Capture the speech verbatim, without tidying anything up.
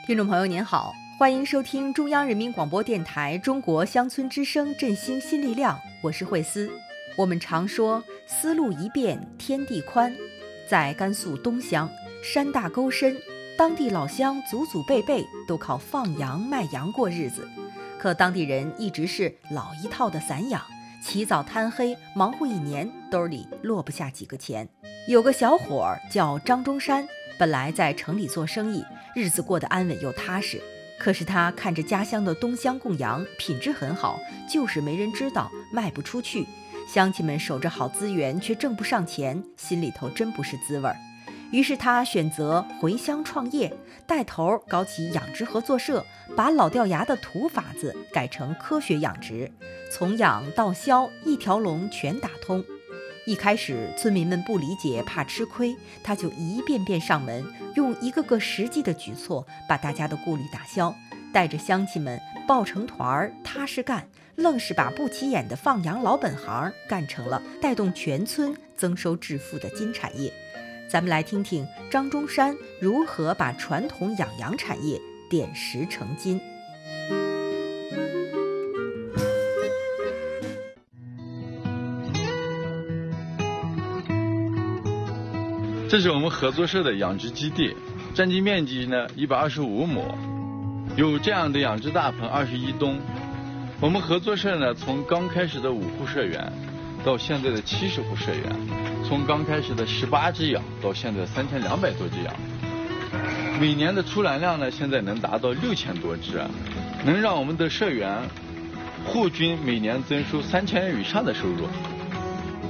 听众朋友您好，欢迎收听中央人民广播电台中国乡村之声振兴新力量，我是慧思。我们常说丝路一变天地宽，在甘肃东乡，山大沟深，当地老乡祖祖辈辈都靠放羊卖羊过日子，可当地人一直是老一套的散养，起早贪黑，忙活一年，兜里落不下几个钱。有个小伙儿叫张中山，本来在城里做生意，日子过得安稳又踏实。可是他看着家乡的东乡供羊品质很好，就是没人知道，卖不出去。乡亲们守着好资源，却挣不上钱，心里头真不是滋味儿。于是他选择回乡创业，带头搞起养殖合作社，把老掉牙的土法子改成科学养殖，从养到销一条龙全打通。一开始村民们不理解，怕吃亏，他就一遍遍上门，用一个个实际的举措把大家的顾虑打消，带着乡亲们抱成团儿踏实干，愣是把不起眼的放羊老本行干成了带动全村增收致富的金产业。咱们来听听张中山如何把传统养羊产业点石成金。 这是我们合作社的养殖基地，占地面积呢一百二十五亩，有这样的养殖大棚二十一吨。我们合作社呢，从刚开始的五户社员，到现在的七十户社员，从刚开始的十八只羊，到现在三千两百多只羊。每年的出栏量呢，现在能达到六千多只，能让我们的社员户均每年增收三千元以上的收入。